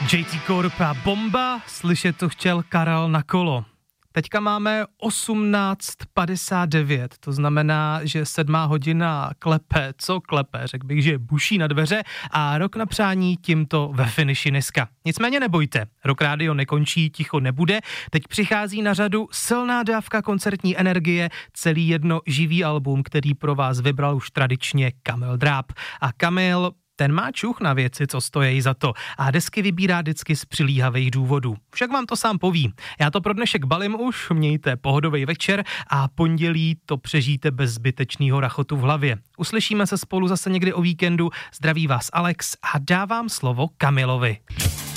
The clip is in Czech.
JT Corp a Bomba, slyšet to chtěl Karel na kolo. Teďka máme 18:59, to znamená, že 7. hodina klepe, co klepe, řekl bych, že buší na dveře a rok na přání tímto ve finiši dneska. Nicméně nebojte, Rock Radio nekončí, ticho nebude, teď přichází na řadu silná dávka koncertní energie, celý jedno živý album, který pro vás vybral už tradičně Kamil Dráb. A Kamil, ten má čuch na věci, co stojí za to a desky vybírá vždycky z přilíhavých důvodů. Však vám to sám poví. Já to pro dnešek balím už, mějte pohodový večer a pondělí to přežijte bez zbytečného rachotu v hlavě. Uslyšíme se spolu zase někdy o víkendu. Zdraví vás Alex a dávám slovo Kamilovi.